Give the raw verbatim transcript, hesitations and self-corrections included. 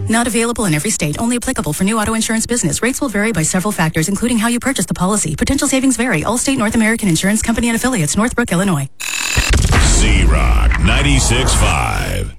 Not available in every state. Only applicable for new auto insurance business. Rates will vary by several factors, including how you purchase the policy. Potential savings vary. Allstate North American Insurance Company and affiliates, Northbrook, Illinois. Z-Rock ninety-six point five.